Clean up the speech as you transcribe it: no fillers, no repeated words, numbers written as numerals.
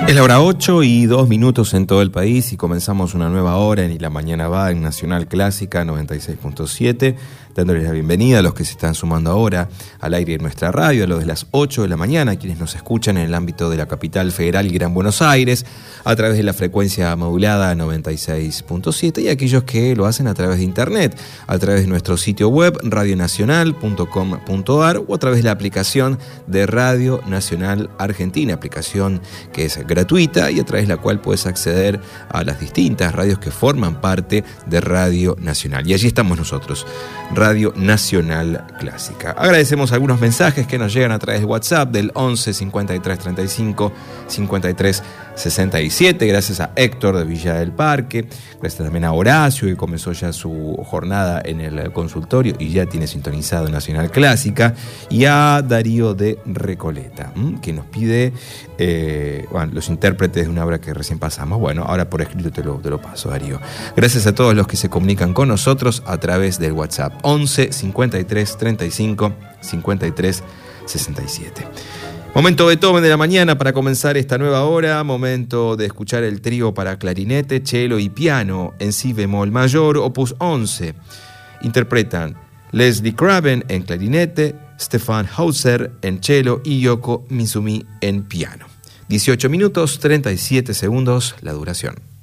Es la hora 8:02 en todo el país y comenzamos una nueva hora en Y la Mañana Va en Nacional Clásica 96.7, dándoles la bienvenida a los que se están sumando ahora al aire en nuestra radio, a los de las 8 de la mañana, quienes nos escuchan en el ámbito de la capital federal y Gran Buenos Aires, a través de la frecuencia modulada 96.7, y aquellos que lo hacen a través de internet, a través de nuestro sitio web radionacional.com.ar o a través de la aplicación de Radio Nacional Argentina, aplicación que es gratuita y a través de la cual puedes acceder a las distintas radios que forman parte de Radio Nacional. Y allí estamos nosotros, Radio Nacional Clásica. Agradecemos algunos mensajes que nos llegan a través de WhatsApp del 11 53 35 53 67. Gracias a Héctor de Villa del Parque. Gracias también a Horacio, que comenzó ya su jornada en el consultorio y ya tiene sintonizado Nacional Clásica. Y a Darío de Recoleta, que nos pide los intérpretes de una obra que recién pasamos. Bueno, ahora por escrito te lo paso, Darío. Gracias a todos los que se comunican con nosotros a través del WhatsApp 11 53 35 53 67. Momento Beethoven de la mañana para comenzar esta nueva hora. Momento de escuchar el trío para clarinete, cello y piano en si bemol mayor, opus 11. Interpretan Leslie Craven en clarinete, Stefan Hauser en cello y Yoko Mizumi en piano. 18 minutos 37 segundos la duración.